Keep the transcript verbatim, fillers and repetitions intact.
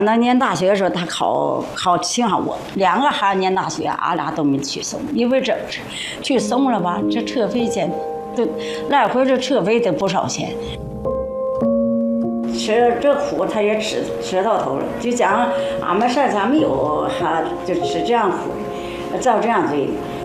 那念大学的时候，他考考清上我，两个孩子念大学，俺俩都没去送，因为这去送了吧，这车费钱都来回这车费得不少钱。吃这苦他也吃吃到头了，就讲俺们山上没有哈，就吃这样苦，遭这样罪。